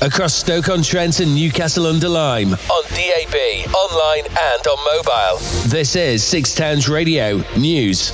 across Stoke-on-Trent and Newcastle-under-Lyme, on DAB, online and on mobile. This is Six Towns Radio News.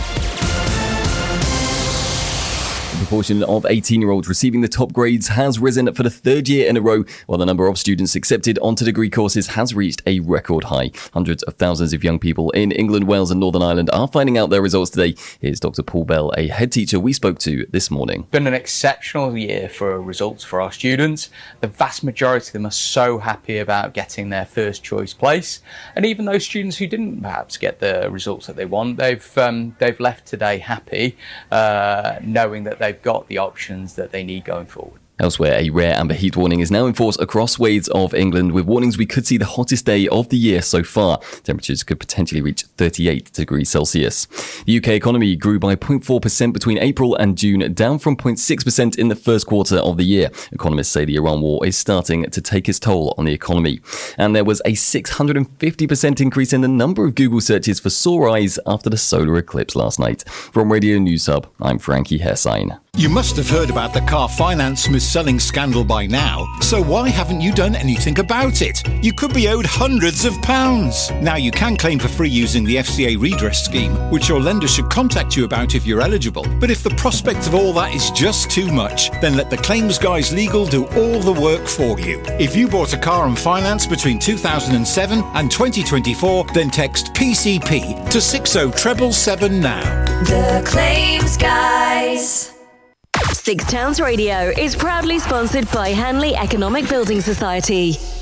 The proportion of 18-year-olds receiving the top grades has risen for the third year in a row, while the number of students accepted onto degree courses has reached a record high. Hundreds of thousands of young people in England, Wales and Northern Ireland are finding out their results today. Here's Dr. Paul Bell, a head teacher we spoke to this morning. It's been an exceptional year for results for our students. The vast majority of them are so happy about getting their first choice place. And even those students who didn't perhaps get the results that they want, they've left today happy, knowing that they've got the options that they need going forward. Elsewhere, a rare amber heat warning is now in force across swathes of England, with warnings we could see the hottest day of the year so far. Temperatures could potentially reach 38 degrees Celsius. The UK economy grew by 0.4% between April and June, down from 0.6% in the first quarter of the year. Economists say the Iran war is starting to take its toll on the economy. And there was a 650% increase in the number of Google searches for sore eyes after the solar eclipse last night. From Radio News Hub, I'm Frankie Hessine. You must have heard about the car finance mis-selling scandal by now, so why haven't you done anything about it? You could be owed hundreds of pounds. Now you can claim for free using the FCA redress scheme, which your lender should contact you about if you're eligible. But if the prospect of all that is just too much, then let the Claims Guys Legal do all the work for you. If you bought a car on finance between 2007 and 2024, then text PCP to 60777 now. The Claims Guys. Six Towns Radio is proudly sponsored by Hanley Economic Building Society.